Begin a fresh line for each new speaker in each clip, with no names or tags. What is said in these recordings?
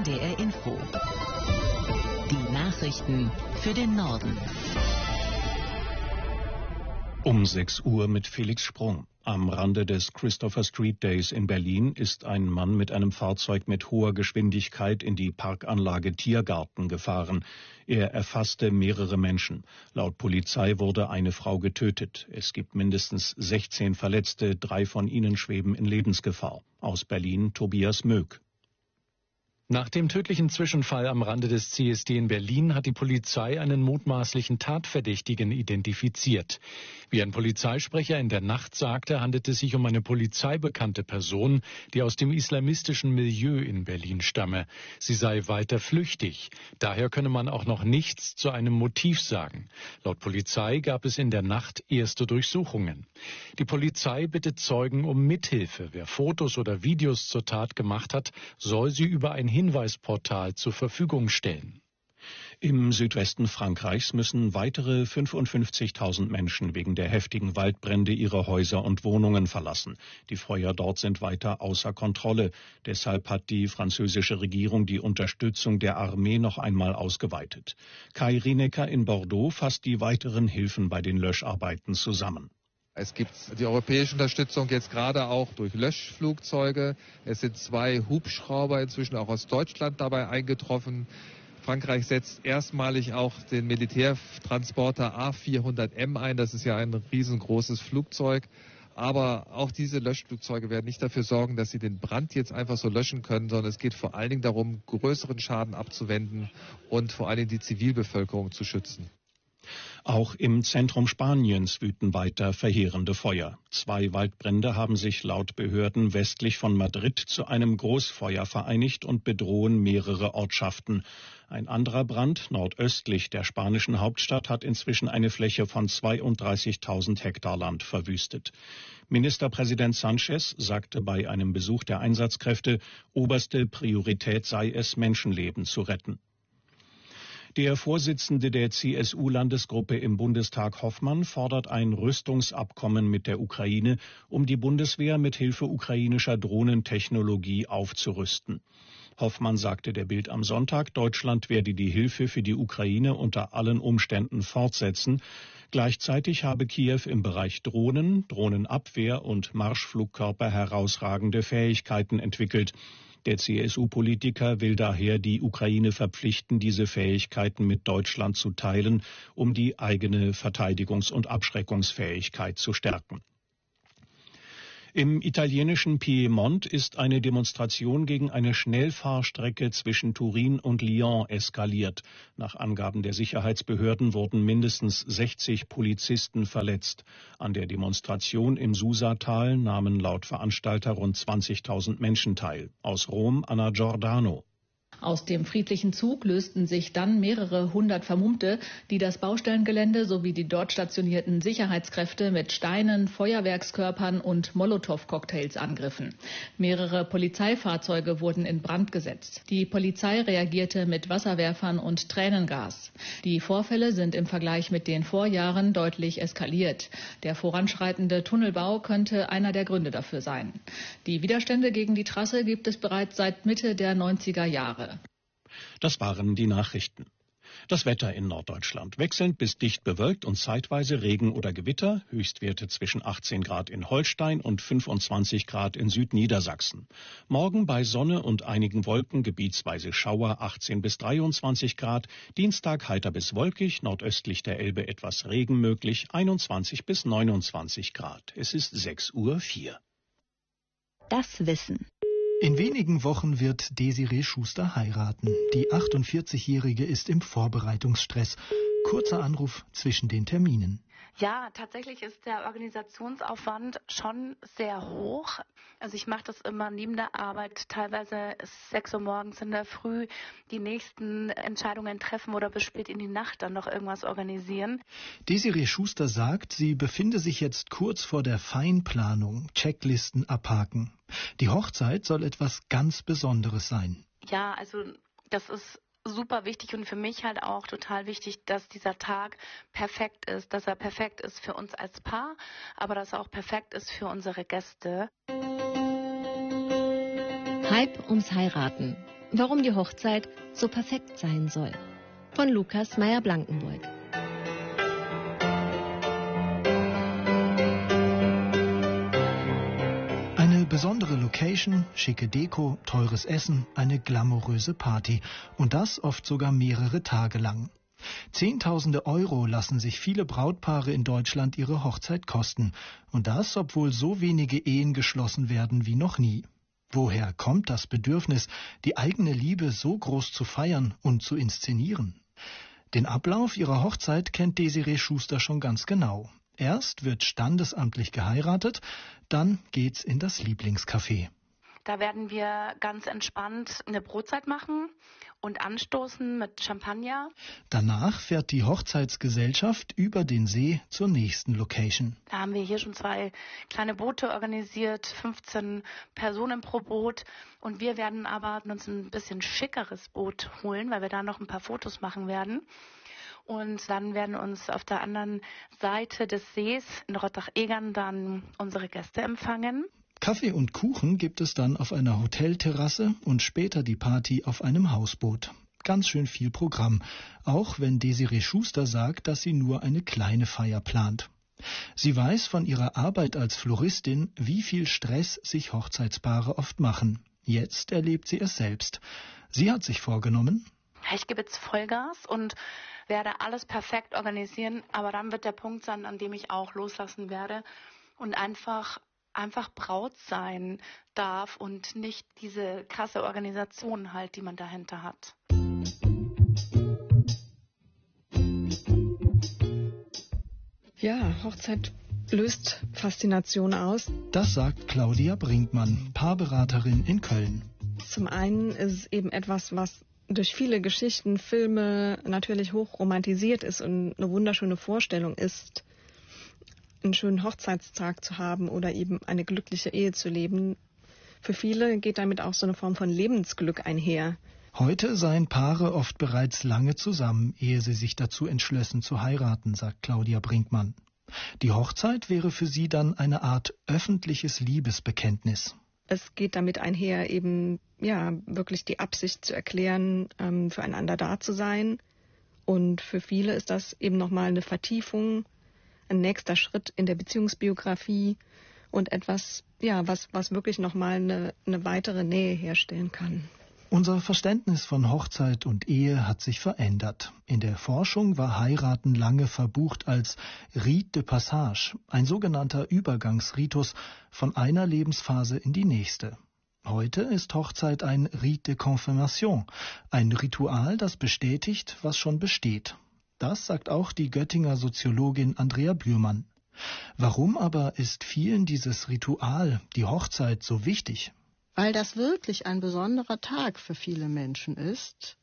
NDR Info. Die Nachrichten für den Norden.
Um 6 Uhr mit Felix Sprung. Am Rande des Christopher Street Days in Berlin ist ein Mann mit einem Fahrzeug mit hoher Geschwindigkeit in die Parkanlage Tiergarten gefahren. Er erfasste mehrere Menschen. Laut Polizei wurde eine Frau getötet. Es gibt mindestens 16 Verletzte, 3 von ihnen schweben in Lebensgefahr. Aus Berlin Tobias Möck.
Nach dem tödlichen Zwischenfall am Rande des CSD in Berlin hat die Polizei einen mutmaßlichen Tatverdächtigen identifiziert. Wie ein Polizeisprecher in der Nacht sagte, handelt es sich um eine polizeibekannte Person, die aus dem islamistischen Milieu in Berlin stamme. Sie sei weiter flüchtig. Daher könne man auch noch nichts zu einem Motiv sagen. Laut Polizei gab es in der Nacht erste Durchsuchungen. Die Polizei bittet Zeugen um Mithilfe. Wer Fotos oder Videos zur Tat gemacht hat, soll sie über ein Hinweisportal zur Verfügung stellen.
Im Südwesten Frankreichs müssen weitere 55.000 Menschen wegen der heftigen Waldbrände ihre Häuser und Wohnungen verlassen. Die Feuer dort sind weiter außer Kontrolle. Deshalb hat die französische Regierung die Unterstützung der Armee noch einmal ausgeweitet. Kai Rinecker in Bordeaux fasst die weiteren Hilfen bei den Löscharbeiten zusammen.
Es gibt die europäische Unterstützung jetzt gerade auch durch Löschflugzeuge. Es sind 2 Hubschrauber inzwischen auch aus Deutschland dabei eingetroffen. Frankreich setzt erstmalig auch den Militärtransporter A400M ein. Das ist ja ein riesengroßes Flugzeug. Aber auch diese Löschflugzeuge werden nicht dafür sorgen, dass sie den Brand jetzt einfach so löschen können, sondern es geht vor allen Dingen darum, größeren Schaden abzuwenden und vor allen Dingen die Zivilbevölkerung zu schützen.
Auch im Zentrum Spaniens wüten weiter verheerende Feuer. 2 Waldbrände haben sich laut Behörden westlich von Madrid zu einem Großfeuer vereinigt und bedrohen mehrere Ortschaften. Ein anderer Brand nordöstlich der spanischen Hauptstadt hat inzwischen eine Fläche von 32.000 Hektar Land verwüstet. Ministerpräsident Sanchez sagte bei einem Besuch der Einsatzkräfte, oberste Priorität sei es, Menschenleben zu retten. Der Vorsitzende der CSU-Landesgruppe im Bundestag Hoffmann fordert ein Rüstungsabkommen mit der Ukraine, um die Bundeswehr mit Hilfe ukrainischer Drohnentechnologie aufzurüsten. Hoffmann sagte der Bild am Sonntag, Deutschland werde die Hilfe für die Ukraine unter allen Umständen fortsetzen. Gleichzeitig habe Kiew im Bereich Drohnen, Drohnenabwehr und Marschflugkörper herausragende Fähigkeiten entwickelt. Der CSU-Politiker will daher die Ukraine verpflichten, diese Fähigkeiten mit Deutschland zu teilen, um die eigene Verteidigungs- und Abschreckungsfähigkeit zu stärken. Im italienischen Piemont ist eine Demonstration gegen eine Schnellfahrstrecke zwischen Turin und Lyon eskaliert. Nach Angaben der Sicherheitsbehörden wurden mindestens 60 Polizisten verletzt. An der Demonstration im Susatal nahmen laut Veranstalter rund 20.000 Menschen teil. Aus Rom Anna Giordano.
Aus dem friedlichen Zug lösten sich dann mehrere hundert Vermummte, die das Baustellengelände sowie die dort stationierten Sicherheitskräfte mit Steinen, Feuerwerkskörpern und Molotow-Cocktails angriffen. Mehrere Polizeifahrzeuge wurden in Brand gesetzt. Die Polizei reagierte mit Wasserwerfern und Tränengas. Die Vorfälle sind im Vergleich mit den Vorjahren deutlich eskaliert. Der voranschreitende Tunnelbau könnte einer der Gründe dafür sein. Die Widerstände gegen die Trasse gibt es bereits seit Mitte der 90er Jahre.
Das waren die Nachrichten. Das Wetter in Norddeutschland. Wechselnd bis dicht bewölkt und zeitweise Regen oder Gewitter. Höchstwerte zwischen 18 Grad in Holstein und 25 Grad in Südniedersachsen. Morgen bei Sonne und einigen Wolken, gebietsweise Schauer 18 bis 23 Grad. Dienstag heiter bis wolkig, nordöstlich der Elbe etwas Regen möglich, 21 bis 29 Grad. Es ist 6:04 Uhr.
Das Wissen.
In wenigen Wochen wird Desiree Schuster heiraten. Die 48-Jährige ist im Vorbereitungsstress. Kurzer Anruf zwischen den Terminen.
Ja, tatsächlich ist der Organisationsaufwand schon sehr hoch. Also ich mache das immer neben der Arbeit. Teilweise ist 6 Uhr morgens in der Früh die nächsten Entscheidungen treffen oder bis spät in die Nacht dann noch irgendwas organisieren.
Desiree Schuster sagt, sie befinde sich jetzt kurz vor der Feinplanung, Checklisten abhaken. Die Hochzeit soll etwas ganz Besonderes sein.
Ja, also das ist super wichtig und für mich halt auch total wichtig, dass dieser Tag perfekt ist, dass er perfekt ist für uns als Paar, aber dass er auch perfekt ist für unsere Gäste.
Hype ums Heiraten.
warum die Hochzeit so perfekt sein soll. Von Lukas Meyer-Blankenburg.
Eine besondere Location, schicke Deko, teures Essen, eine glamouröse Party. Und das oft sogar mehrere Tage lang. Zehntausende Euro lassen sich viele Brautpaare in Deutschland ihre Hochzeit kosten. Und das, obwohl so wenige Ehen geschlossen werden wie noch nie. Woher kommt das Bedürfnis, die eigene Liebe so groß zu feiern und zu inszenieren? Den Ablauf ihrer Hochzeit kennt Desiree Schuster schon ganz genau. Erst wird standesamtlich geheiratet, dann geht's in das Lieblingscafé.
Da werden wir ganz entspannt eine Brotzeit machen und anstoßen mit Champagner.
Danach fährt die Hochzeitsgesellschaft über den See zur nächsten Location.
Da haben wir hier schon 2 kleine Boote organisiert, 15 Personen pro Boot. Und wir werden aber uns ein bisschen schickeres Boot holen, weil wir da noch ein paar Fotos machen werden. Und dann werden uns auf der anderen Seite des Sees in Rottach-Egern dann unsere Gäste empfangen.
Kaffee und Kuchen gibt es dann auf einer Hotelterrasse und später die Party auf einem Hausboot. Ganz schön viel Programm, auch wenn Desiree Schuster sagt, dass sie nur eine kleine Feier plant. Sie weiß von ihrer Arbeit als Floristin, wie viel Stress sich Hochzeitspaare oft machen. Jetzt erlebt sie es selbst. Sie hat sich vorgenommen:
Ich gebe jetzt Vollgas und werde alles perfekt organisieren, aber dann wird der Punkt sein, an dem ich auch loslassen werde und einfach Braut sein darf und nicht diese krasse Organisation halt, die man dahinter hat.
Ja, Hochzeit löst Faszination aus.
Das sagt Claudia Brinkmann, Paarberaterin in Köln.
Zum einen ist es eben etwas, was durch viele Geschichten, Filme natürlich hoch romantisiert ist und eine wunderschöne Vorstellung ist, einen schönen Hochzeitstag zu haben oder eben eine glückliche Ehe zu leben. Für viele geht damit auch so eine Form von Lebensglück einher.
Heute seien Paare oft bereits lange zusammen, ehe sie sich dazu entschlössen zu heiraten, sagt Claudia Brinkmann. Die Hochzeit wäre für sie dann eine Art öffentliches Liebesbekenntnis.
Es geht damit einher, eben wirklich die Absicht zu erklären, füreinander da zu sein. Und für viele ist das eben nochmal eine Vertiefung, ein nächster Schritt in der Beziehungsbiografie und etwas, was wirklich nochmal eine weitere Nähe herstellen kann.
Unser Verständnis von Hochzeit und Ehe hat sich verändert. In der Forschung war Heiraten lange verbucht als Rite de Passage, ein sogenannter Übergangsritus von einer Lebensphase in die nächste. Heute ist Hochzeit ein Rite de Confirmation, ein Ritual, das bestätigt, was schon besteht. Das sagt auch die Göttinger Soziologin Andrea Bührmann. Warum aber ist vielen dieses Ritual, die Hochzeit, so wichtig?
Weil das wirklich ein besonderer Tag für viele Menschen ist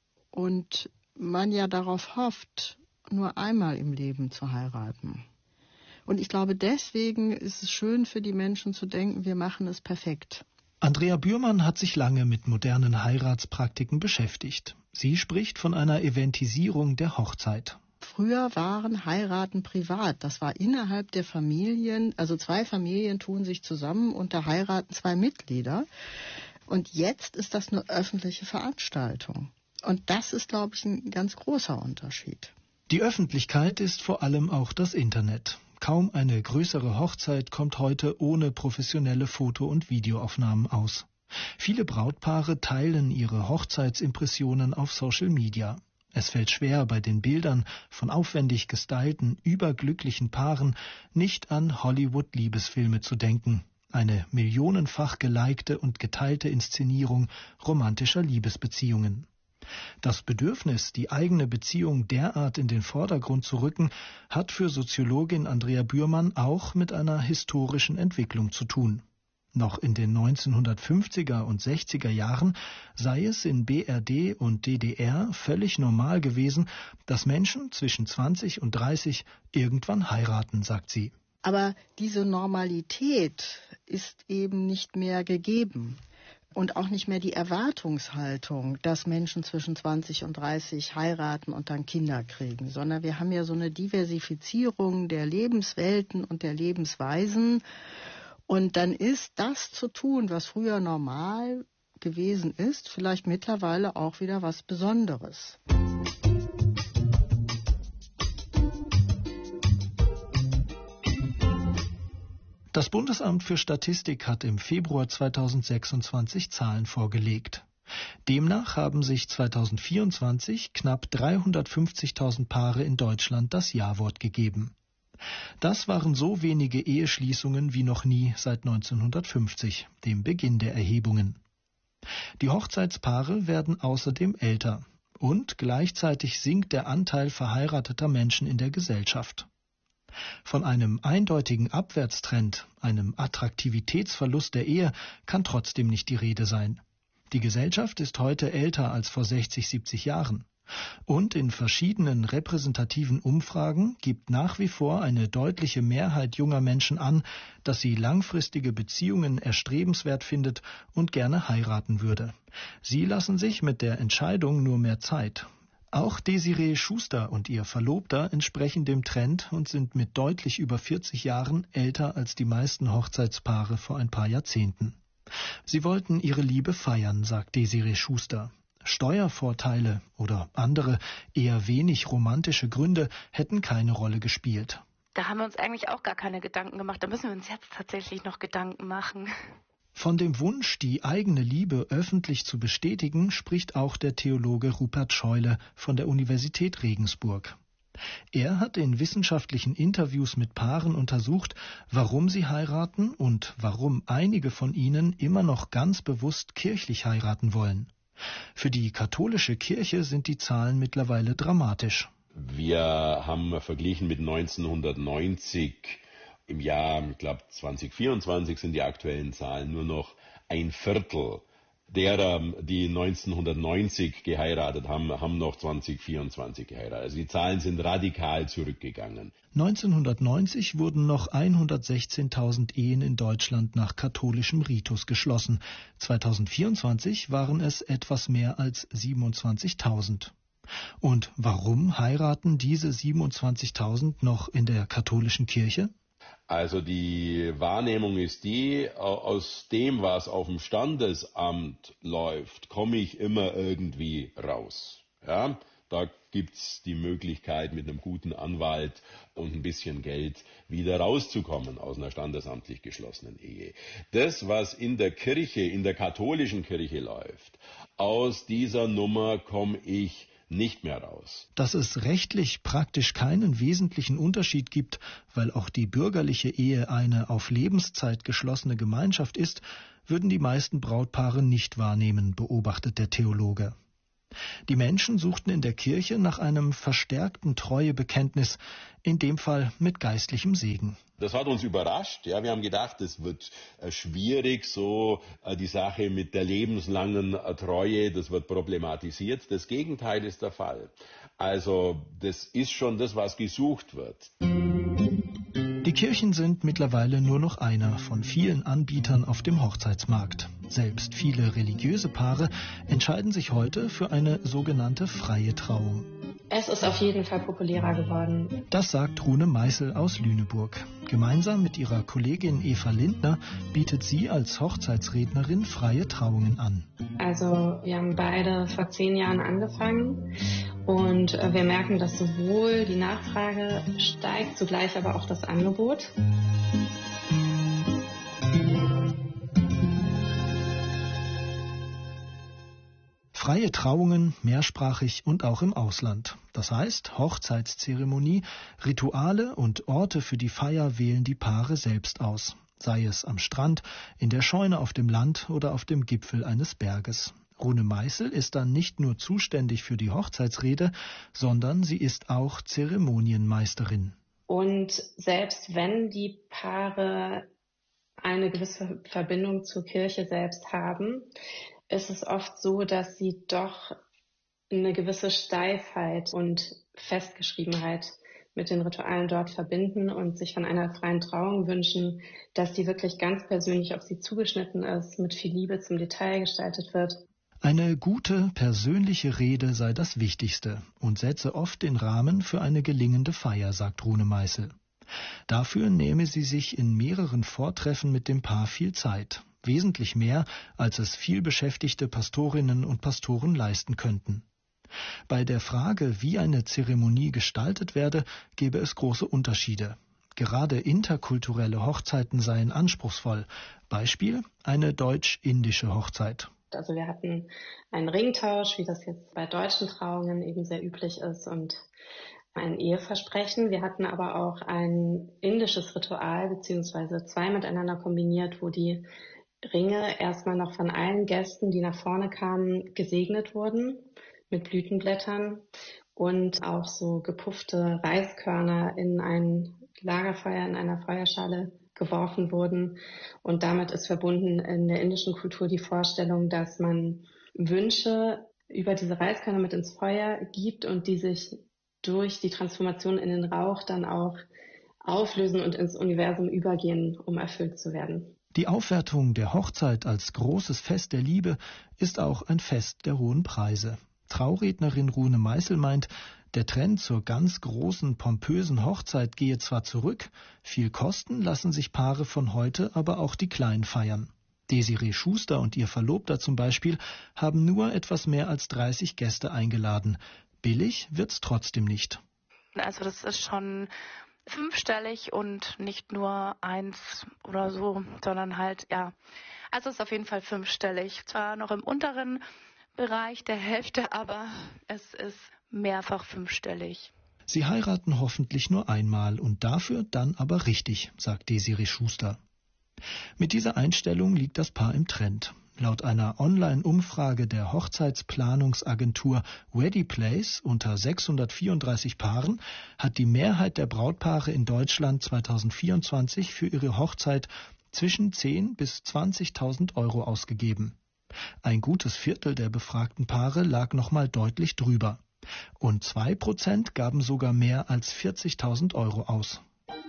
und man ja darauf hofft, nur einmal im Leben zu heiraten. Und ich glaube, deswegen ist es schön für die Menschen zu denken, wir machen es perfekt.
Andrea Bührmann hat sich lange mit modernen Heiratspraktiken beschäftigt. Sie spricht von einer Eventisierung der Hochzeit.
Früher waren Heiraten privat. Das war innerhalb der Familien, also 2 Familien tun sich zusammen und da heiraten 2 Mitglieder. Und jetzt ist das eine öffentliche Veranstaltung. Und das ist, glaube ich, ein ganz großer Unterschied.
Die Öffentlichkeit ist vor allem auch das Internet. Kaum eine größere Hochzeit kommt heute ohne professionelle Foto- und Videoaufnahmen aus. Viele Brautpaare teilen ihre Hochzeitsimpressionen auf Social Media. Es fällt schwer, bei den Bildern von aufwendig gestylten, überglücklichen Paaren nicht an Hollywood-Liebesfilme zu denken. Eine millionenfach gelikte und geteilte Inszenierung romantischer Liebesbeziehungen. Das Bedürfnis, die eigene Beziehung derart in den Vordergrund zu rücken, hat für Soziologin Andrea Bührmann auch mit einer historischen Entwicklung zu tun. Noch in den 1950er und 60er Jahren sei es in BRD und DDR völlig normal gewesen, dass Menschen zwischen 20 und 30 irgendwann heiraten, sagt sie.
Aber diese Normalität ist eben nicht mehr gegeben. Und auch nicht mehr die Erwartungshaltung, dass Menschen zwischen 20 und 30 heiraten und dann Kinder kriegen, sondern wir haben ja so eine Diversifizierung der Lebenswelten und der Lebensweisen. Und dann ist das zu tun, was früher normal gewesen ist, vielleicht mittlerweile auch wieder was Besonderes.
Das Bundesamt für Statistik hat im Februar 2026 Zahlen vorgelegt. Demnach haben sich 2024 knapp 350.000 Paare in Deutschland das Ja-Wort gegeben. Das waren so wenige Eheschließungen wie noch nie seit 1950, dem Beginn der Erhebungen. Die Hochzeitspaare werden außerdem älter und gleichzeitig sinkt der Anteil verheirateter Menschen in der Gesellschaft. Von einem eindeutigen Abwärtstrend, einem Attraktivitätsverlust der Ehe, kann trotzdem nicht die Rede sein. Die Gesellschaft ist heute älter als vor 60, 70 Jahren. Und in verschiedenen repräsentativen Umfragen gibt nach wie vor eine deutliche Mehrheit junger Menschen an, dass sie langfristige Beziehungen erstrebenswert findet und gerne heiraten würde. Sie lassen sich mit der Entscheidung nur mehr Zeit. Auch Desiree Schuster und ihr Verlobter entsprechen dem Trend und sind mit deutlich über 40 Jahren älter als die meisten Hochzeitspaare vor ein paar Jahrzehnten. Sie wollten ihre Liebe feiern, sagt Desiree Schuster. Steuervorteile oder andere, eher wenig romantische Gründe hätten keine Rolle gespielt.
Da haben wir uns eigentlich auch gar keine Gedanken gemacht. Da müssen wir uns jetzt tatsächlich noch Gedanken machen.
Von dem Wunsch, die eigene Liebe öffentlich zu bestätigen, spricht auch der Theologe Rupert Scheule von der Universität Regensburg. Er hat in wissenschaftlichen Interviews mit Paaren untersucht, warum sie heiraten und warum einige von ihnen immer noch ganz bewusst kirchlich heiraten wollen. Für die katholische Kirche sind die Zahlen mittlerweile dramatisch.
Wir haben verglichen mit 1990, im Jahr, ich glaube 2024 sind die aktuellen Zahlen, nur noch ein Viertel derer, die 1990 geheiratet haben, haben noch 2024 geheiratet. Also die Zahlen sind radikal zurückgegangen.
1990 wurden noch 116.000 Ehen in Deutschland nach katholischem Ritus geschlossen. 2024 waren es etwas mehr als 27.000. Und warum heiraten diese 27.000 noch in der katholischen Kirche?
Also die Wahrnehmung ist die, aus dem, was auf dem Standesamt läuft, komme ich immer irgendwie raus. Ja? Da gibt's die Möglichkeit, mit einem guten Anwalt und ein bisschen Geld wieder rauszukommen aus einer standesamtlich geschlossenen Ehe. Das, was in der Kirche, in der katholischen Kirche läuft, aus dieser Nummer komme ich nicht mehr raus.
Dass es rechtlich praktisch keinen wesentlichen Unterschied gibt, weil auch die bürgerliche Ehe eine auf Lebenszeit geschlossene Gemeinschaft ist, würden die meisten Brautpaare nicht wahrnehmen, beobachtet der Theologe. Die Menschen suchten in der Kirche nach einem verstärkten Treuebekenntnis, in dem Fall mit geistlichem Segen.
Das hat uns überrascht. Ja, wir haben gedacht, es wird schwierig, so die Sache mit der lebenslangen Treue, das wird problematisiert. Das Gegenteil ist der Fall. Also das ist schon das, was gesucht wird.
Die Kirchen sind mittlerweile nur noch einer von vielen Anbietern auf dem Hochzeitsmarkt. Selbst viele religiöse Paare entscheiden sich heute für eine sogenannte freie Trauung.
Es ist auf jeden Fall populärer geworden.
Das sagt Rune Meißel aus Lüneburg. Gemeinsam mit ihrer Kollegin Eva Lindner bietet sie als Hochzeitsrednerin freie Trauungen an.
Also wir haben beide vor 10 Jahren angefangen und wir merken, dass sowohl die Nachfrage steigt, zugleich aber auch das Angebot.
Freie Trauungen, mehrsprachig und auch im Ausland. Das heißt, Hochzeitszeremonie, Rituale und Orte für die Feier wählen die Paare selbst aus. Sei es am Strand, in der Scheune auf dem Land oder auf dem Gipfel eines Berges. Rune Meißel ist dann nicht nur zuständig für die Hochzeitsrede, sondern sie ist auch Zeremonienmeisterin.
Und selbst wenn die Paare eine gewisse Verbindung zur Kirche selbst haben, ist es oft so, dass sie doch eine gewisse Steifheit und Festgeschriebenheit mit den Ritualen dort verbinden und sich von einer freien Trauung wünschen, dass sie wirklich ganz persönlich auf sie zugeschnitten ist, mit viel Liebe zum Detail gestaltet wird.
Eine gute, persönliche Rede sei das Wichtigste und setze oft den Rahmen für eine gelingende Feier, sagt Rune Meißel. Dafür nehme sie sich in mehreren Vortreffen mit dem Paar viel Zeit. wesentlich mehr, als es vielbeschäftigte Pastorinnen und Pastoren leisten könnten. Bei der Frage, wie eine Zeremonie gestaltet werde, gebe es große Unterschiede. Gerade interkulturelle Hochzeiten seien anspruchsvoll. Beispiel: eine deutsch-indische Hochzeit.
Also wir hatten einen Ringtausch, wie das jetzt bei deutschen Trauungen eben sehr üblich ist, und ein Eheversprechen. Wir hatten aber auch ein indisches Ritual, beziehungsweise zwei miteinander kombiniert, wo die Ringe erstmal noch von allen Gästen, die nach vorne kamen, gesegnet wurden mit Blütenblättern und auch so gepuffte Reiskörner in ein Lagerfeuer, in einer Feuerschale geworfen wurden. Und damit ist verbunden in der indischen Kultur die Vorstellung, dass man Wünsche über diese Reiskörner mit ins Feuer gibt und die sich durch die Transformation in den Rauch dann auch auflösen und ins Universum übergehen, um erfüllt zu werden.
Die Aufwertung der Hochzeit als großes Fest der Liebe ist auch ein Fest der hohen Preise. Traurednerin Rune Meißel meint, der Trend zur ganz großen, pompösen Hochzeit gehe zwar zurück, viel kosten lassen sich Paare von heute aber auch die klein feiern. Desiree Schuster und ihr Verlobter zum Beispiel haben nur etwas mehr als 30 Gäste eingeladen. Billig wird's trotzdem nicht.
Also das ist schon fünfstellig und nicht nur 1 oder so, sondern halt, ja, also es ist auf jeden Fall fünfstellig. Zwar noch im unteren Bereich der Hälfte, aber es ist mehrfach fünfstellig.
Sie heiraten hoffentlich nur einmal und dafür dann aber richtig, sagt Desiree Schuster. Mit dieser Einstellung liegt das Paar im Trend. Laut einer Online-Umfrage der Hochzeitsplanungsagentur Weddingplace unter 634 Paaren hat die Mehrheit der Brautpaare in Deutschland 2024 für ihre Hochzeit zwischen 10.000 bis 20.000 Euro ausgegeben. Ein gutes Viertel der befragten Paare lag nochmal deutlich drüber. Und 2% gaben sogar mehr als 40.000 Euro aus.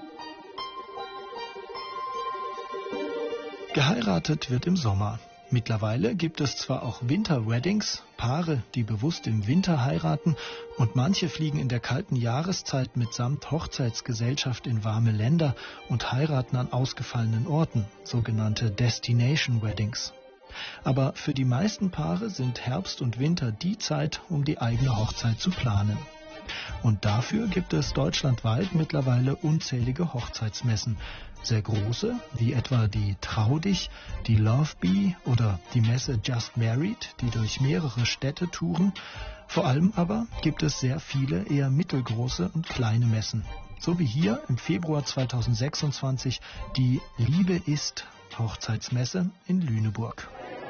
Geheiratet wird im Sommer. Mittlerweile gibt es zwar auch Winter-Weddings, Paare, die bewusst im Winter heiraten, und manche fliegen in der kalten Jahreszeit mitsamt Hochzeitsgesellschaft in warme Länder und heiraten an ausgefallenen Orten, sogenannte Destination Weddings. Aber für die meisten Paare sind Herbst und Winter die Zeit, um die eigene Hochzeit zu planen. Und dafür gibt es deutschlandweit mittlerweile unzählige Hochzeitsmessen. Sehr große, wie etwa die Trau dich, die Love Bee oder die Messe Just Married, die durch mehrere Städte touren. Vor allem aber gibt es sehr viele eher mittelgroße und kleine Messen. So wie hier im Februar 2026 die Liebe ist Hochzeitsmesse in Lüneburg.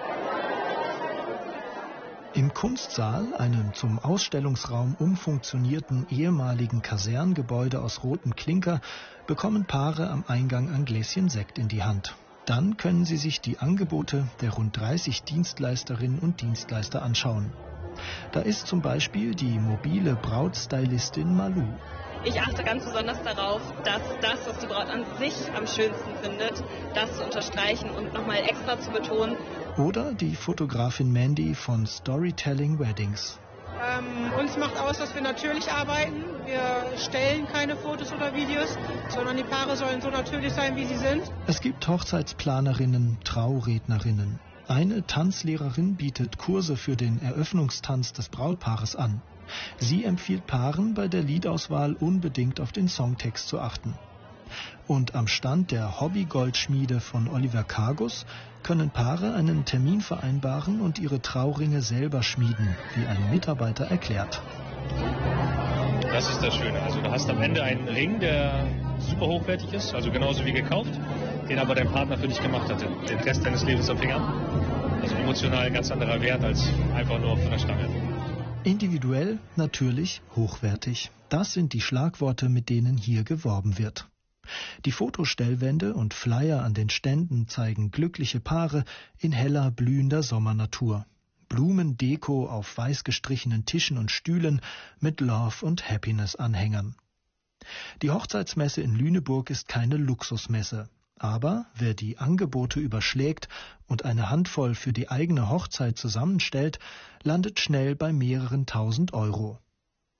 Im Kunstsaal, einem zum Ausstellungsraum umfunktionierten ehemaligen Kaserngebäude aus rotem Klinker, bekommen Paare am Eingang ein Gläschen Sekt in die Hand. Dann können sie sich die Angebote der rund 30 Dienstleisterinnen und Dienstleister anschauen. Da ist zum Beispiel die mobile Brautstylistin Malu.
Ich achte ganz besonders darauf, dass das, was die Braut an sich am schönsten findet, das zu unterstreichen und nochmal extra zu betonen.
Oder die Fotografin Mandy von Storytelling Weddings.
Uns macht aus, dass wir natürlich arbeiten. Wir stellen keine Fotos oder Videos, sondern die Paare sollen so natürlich sein, wie sie sind.
Es gibt Hochzeitsplanerinnen, Traurednerinnen. Eine Tanzlehrerin bietet Kurse für den Eröffnungstanz des Brautpaares an. Sie empfiehlt Paaren, bei der Liedauswahl unbedingt auf den Songtext zu achten. Und am Stand der Hobbygoldschmiede von Oliver Kargus können Paare einen Termin vereinbaren und ihre Trauringe selber schmieden, wie ein Mitarbeiter erklärt.
Das ist das Schöne. Also du hast am Ende einen Ring, der super hochwertig ist, also genauso wie gekauft, den aber dein Partner für dich gemacht hatte, den Rest deines Lebens am Finger. Also emotional ein ganz anderer Wert als einfach nur von der Stange.
Individuell, natürlich, hochwertig. Das sind die Schlagworte, mit denen hier geworben wird. Die Fotostellwände und Flyer an den Ständen zeigen glückliche Paare in heller, blühender Sommernatur. Blumendeko auf weiß gestrichenen Tischen und Stühlen mit Love- und Happiness-Anhängern. Die Hochzeitsmesse in Lüneburg ist keine Luxusmesse. Aber wer die Angebote überschlägt und eine Handvoll für die eigene Hochzeit zusammenstellt, landet schnell bei mehreren tausend Euro.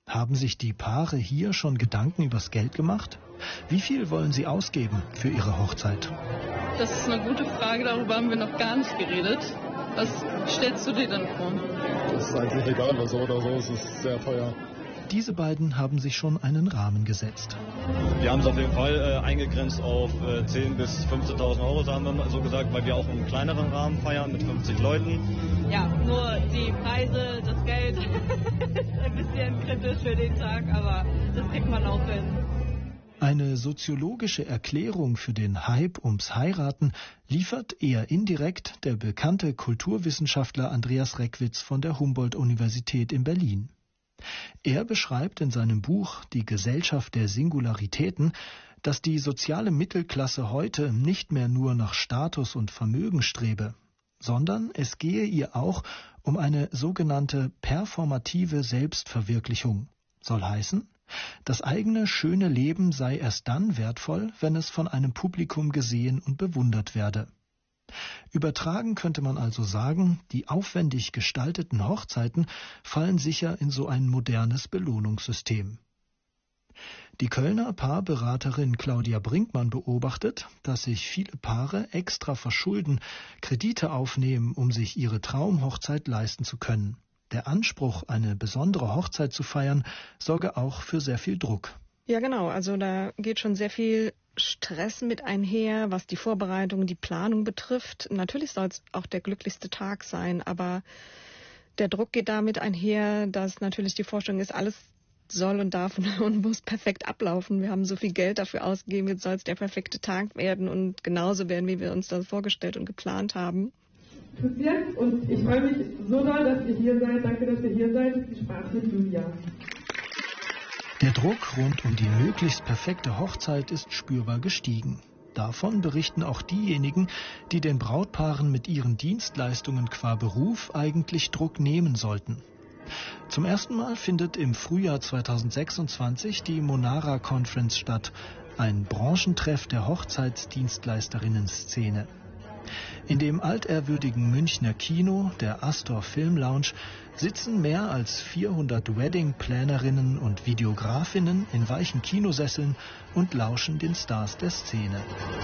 Haben sich die Paare hier schon Gedanken übers Geld gemacht? Wie viel wollen sie ausgeben für ihre Hochzeit?
Das ist eine gute Frage, darüber haben wir noch gar nicht geredet. Was stellst du dir denn vor?
Das ist eigentlich egal, so oder so, es ist sehr teuer.
Diese beiden haben sich schon einen Rahmen gesetzt.
Wir haben es auf jeden Fall eingegrenzt auf 10.000 bis 15.000 Euro, haben wir mal so gesagt, weil wir auch im kleineren Rahmen feiern mit 50 Leuten.
Ja, nur die Preise, das Geld ist ein bisschen kritisch für den Tag, aber das kriegt man auch hin.
Eine soziologische Erklärung für den Hype ums Heiraten liefert eher indirekt der bekannte Kulturwissenschaftler Andreas Reckwitz von der Humboldt-Universität in Berlin. Er beschreibt in seinem Buch Die Gesellschaft der Singularitäten, dass die soziale Mittelklasse heute nicht mehr nur nach Status und Vermögen strebe, sondern es gehe ihr auch um eine sogenannte performative Selbstverwirklichung. Soll heißen, das eigene schöne Leben sei erst dann wertvoll, wenn es von einem Publikum gesehen und bewundert werde. Übertragen könnte man also sagen, die aufwendig gestalteten Hochzeiten fallen sicher in so ein modernes Belohnungssystem. Die Kölner Paarberaterin Claudia Brinkmann beobachtet, dass sich viele Paare extra verschulden, Kredite aufnehmen, um sich ihre Traumhochzeit leisten zu können. Der Anspruch, eine besondere Hochzeit zu feiern, sorge auch für sehr viel Druck.
Ja, genau. Also da geht schon sehr viel Stress mit einher, was die Vorbereitung, die Planung betrifft. Natürlich soll es auch der glücklichste Tag sein, aber der Druck geht damit einher, dass natürlich die Vorstellung ist, alles soll und darf und muss perfekt ablaufen. Wir haben so viel Geld dafür ausgegeben, jetzt soll es der perfekte Tag werden und genauso werden, wie wir uns das vorgestellt und geplant haben.
Bis jetzt und ich freue mich so doll, dass ihr hier seid. Danke, dass ihr hier seid. Viel Spaß mit Julia.
Der Druck rund um die möglichst perfekte Hochzeit ist spürbar gestiegen. Davon berichten auch diejenigen, die den Brautpaaren mit ihren Dienstleistungen qua Beruf eigentlich Druck nehmen sollten. Zum ersten Mal findet im Frühjahr 2026 die Monara Conference statt, ein Branchentreff der Hochzeitsdienstleisterinnen-Szene. In dem altehrwürdigen Münchner Kino, der Astor Film Lounge, sitzen mehr als 400 Wedding-Plannerinnen und Videografinnen in weichen Kinosesseln und lauschen den Stars der Szene.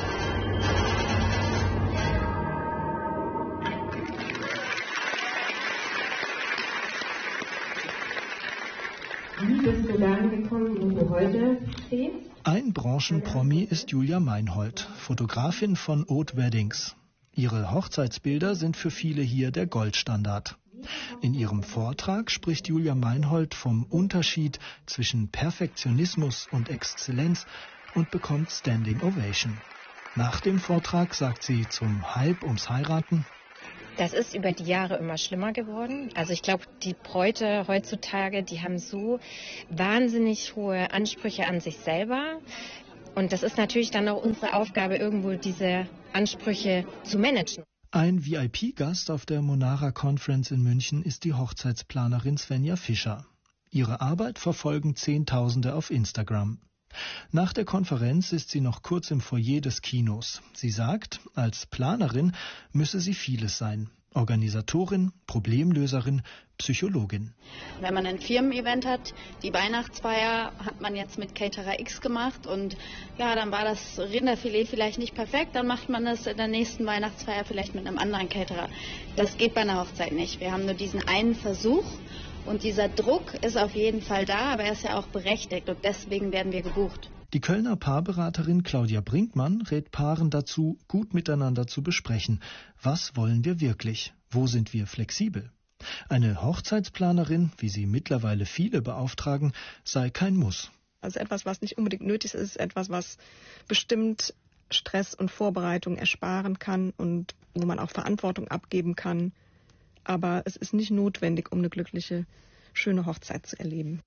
Wie bist du dahin gekommen, wo du heute stehst?
Ein Branchenpromi ist Julia Meinhold, Fotografin von Haute Weddings. Ihre Hochzeitsbilder sind für viele hier der Goldstandard. In ihrem Vortrag spricht Julia Meinhold vom Unterschied zwischen Perfektionismus und Exzellenz und bekommt Standing Ovation. Nach dem Vortrag sagt sie zum Hype ums Heiraten:
Das ist über die Jahre immer schlimmer geworden. Also ich glaube, die Bräute heutzutage, die haben so wahnsinnig hohe Ansprüche an sich selber. Und das ist natürlich dann auch unsere Aufgabe, irgendwo diese Ansprüche zu managen.
Ein VIP-Gast auf der Monara Conference in München ist die Hochzeitsplanerin Svenja Fischer. Ihre Arbeit verfolgen Zehntausende auf Instagram. Nach der Konferenz ist sie noch kurz im Foyer des Kinos. Sie sagt, als Planerin müsse sie vieles sein. Organisatorin, Problemlöserin, Psychologin.
Wenn man ein Firmen-Event hat, die Weihnachtsfeier hat man jetzt mit Caterer X gemacht und ja, dann war das Rinderfilet vielleicht nicht perfekt, dann macht man das in der nächsten Weihnachtsfeier vielleicht mit einem anderen Caterer. Das geht bei einer Hochzeit nicht. Wir haben nur diesen einen Versuch und dieser Druck ist auf jeden Fall da, aber er ist ja auch berechtigt und deswegen werden wir gebucht.
Die Kölner Paarberaterin Claudia Brinkmann rät Paaren dazu, gut miteinander zu besprechen. Was wollen wir wirklich? Wo sind wir flexibel? Eine Hochzeitsplanerin, wie sie mittlerweile viele beauftragen, sei kein Muss.
Also etwas, was nicht unbedingt nötig ist, etwas, was bestimmt Stress und Vorbereitung ersparen kann und wo man auch Verantwortung abgeben kann. Aber es ist nicht notwendig, um eine glückliche, schöne Hochzeit zu erleben.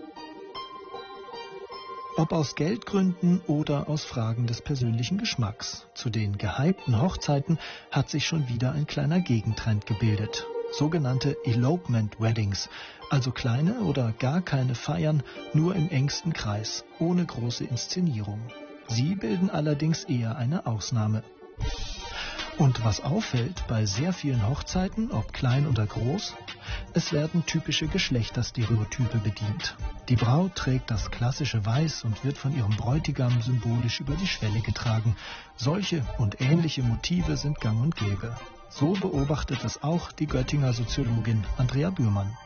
Ob aus Geldgründen oder aus Fragen des persönlichen Geschmacks. Zu den gehypten Hochzeiten hat sich schon wieder ein kleiner Gegentrend gebildet. Sogenannte Elopement Weddings, also kleine oder gar keine Feiern, nur im engsten Kreis, ohne große Inszenierung. Sie bilden allerdings eher eine Ausnahme. Und was auffällt bei sehr vielen Hochzeiten, ob klein oder groß, Es werden typische Geschlechterstereotype bedient. Die Braut trägt das klassische Weiß und wird von ihrem Bräutigam symbolisch über die Schwelle getragen. Solche und ähnliche Motive sind gang und gäbe. So beobachtet es auch die Göttinger Soziologin Andrea Bührmann.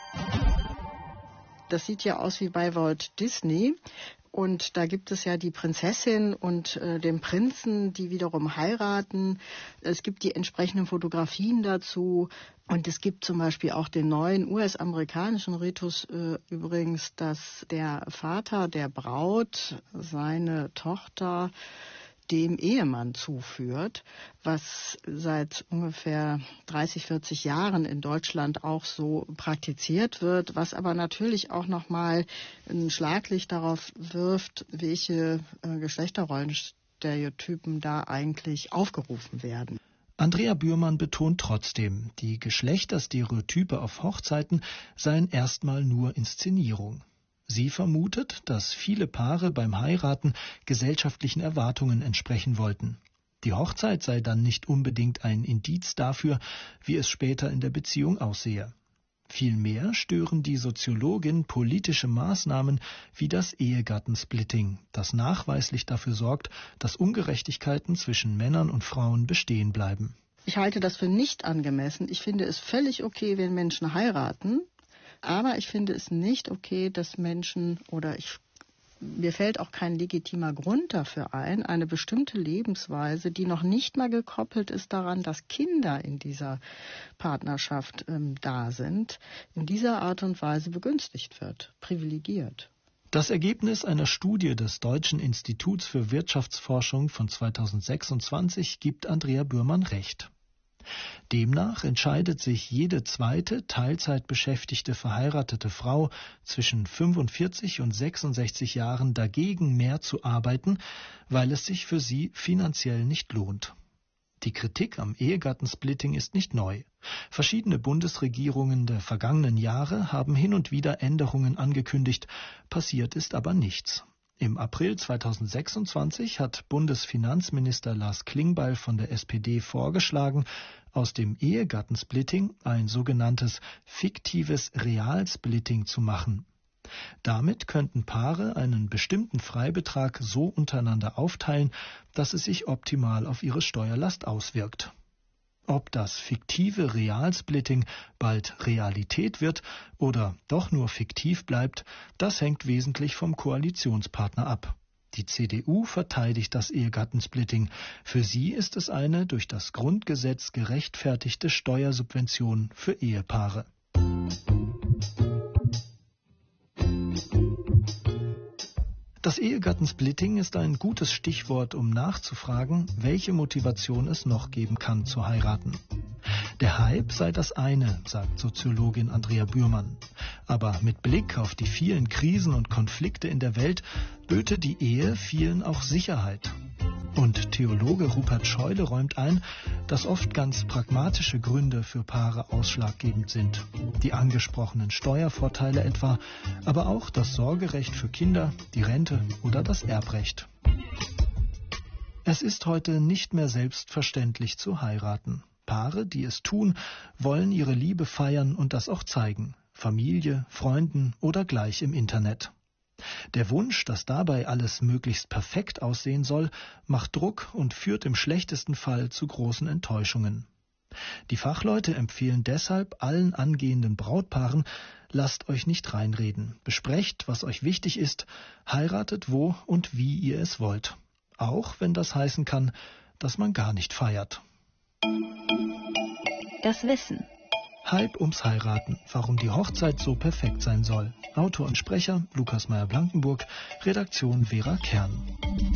Das sieht ja aus wie bei Walt Disney. Und da gibt es ja die Prinzessin und den Prinzen, die wiederum heiraten. Es gibt die entsprechenden Fotografien dazu. Und es gibt zum Beispiel auch den neuen US-amerikanischen Ritus übrigens, dass der Vater der Braut seine Tochter dem Ehemann zuführt, was seit ungefähr 30, 40 Jahren in Deutschland auch so praktiziert wird, was aber natürlich auch nochmal ein Schlaglicht darauf wirft, welche Geschlechterrollenstereotypen da eigentlich aufgerufen werden.
Andrea Bührmann betont trotzdem, die Geschlechterstereotype auf Hochzeiten seien erstmal nur Inszenierung. Sie vermutet, dass viele Paare beim Heiraten gesellschaftlichen Erwartungen entsprechen wollten. Die Hochzeit sei dann nicht unbedingt ein Indiz dafür, wie es später in der Beziehung aussehe. Vielmehr stören die Soziologin politische Maßnahmen wie das Ehegattensplitting, das nachweislich dafür sorgt, dass Ungerechtigkeiten zwischen Männern und Frauen bestehen bleiben.
Ich halte das für nicht angemessen. Ich finde es völlig okay, wenn Menschen heiraten. Aber ich finde es nicht okay, dass Menschen, mir fällt auch kein legitimer Grund dafür ein, eine bestimmte Lebensweise, die noch nicht mal gekoppelt ist daran, dass Kinder in dieser Partnerschaft da sind, in dieser Art und Weise begünstigt wird, privilegiert.
Das Ergebnis einer Studie des Deutschen Instituts für Wirtschaftsforschung von 2026 gibt Andrea Bührmann recht. Demnach entscheidet sich jede zweite Teilzeitbeschäftigte verheiratete Frau zwischen 45 und 66 Jahren dagegen, mehr zu arbeiten, weil es sich für sie finanziell nicht lohnt. Die Kritik am Ehegattensplitting ist nicht neu. Verschiedene Bundesregierungen der vergangenen Jahre haben hin und wieder Änderungen angekündigt, passiert ist aber nichts. Im April 2026 hat Bundesfinanzminister Lars Klingbeil von der SPD vorgeschlagen, aus dem Ehegattensplitting ein sogenanntes fiktives Realsplitting zu machen. Damit könnten Paare einen bestimmten Freibetrag so untereinander aufteilen, dass es sich optimal auf ihre Steuerlast auswirkt. Ob das fiktive Realsplitting bald Realität wird oder doch nur fiktiv bleibt, das hängt wesentlich vom Koalitionspartner ab. Die CDU verteidigt das Ehegattensplitting. Für sie ist es eine durch das Grundgesetz gerechtfertigte Steuersubvention für Ehepaare. Das Ehegattensplitting ist ein gutes Stichwort, um nachzufragen, welche Motivation es noch geben kann zu heiraten. Der Hype sei das eine, sagt Soziologin Andrea Bührmann. Aber mit Blick auf die vielen Krisen und Konflikte in der Welt böte die Ehe vielen auch Sicherheit. Und Theologe Rupert Scheule räumt ein, dass oft ganz pragmatische Gründe für Paare ausschlaggebend sind. Die angesprochenen Steuervorteile etwa, aber auch das Sorgerecht für Kinder, die Rente oder das Erbrecht. Es ist heute nicht mehr selbstverständlich zu heiraten. Paare, die es tun, wollen ihre Liebe feiern und das auch zeigen. Familie, Freunden oder gleich im Internet. Der Wunsch, dass dabei alles möglichst perfekt aussehen soll, macht Druck und führt im schlechtesten Fall zu großen Enttäuschungen. Die Fachleute empfehlen deshalb allen angehenden Brautpaaren, lasst euch nicht reinreden, besprecht, was euch wichtig ist, heiratet wo und wie ihr es wollt. Auch wenn das heißen kann, dass man gar nicht feiert.
Das Wissen.
Hype ums Heiraten, warum die Hochzeit so perfekt sein soll. Autor und Sprecher Lukas Meyer-Blankenburg, Redaktion Vera Kern.